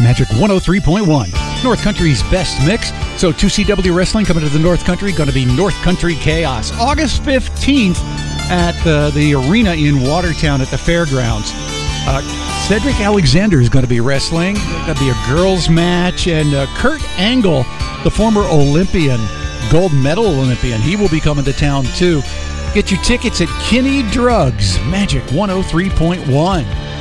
Magic 103.1. North Country's best mix. So 2CW Wrestling coming to the North Country. Going to be North Country Chaos. August 15th at the arena in Watertown at the fairgrounds. Cedric Alexander is going to be wrestling. There's going to be a girls match. And Kurt Angle, the former Olympian, gold medal Olympian, he will be coming to town too. Get your tickets at Kinney Drugs. Magic 103.1.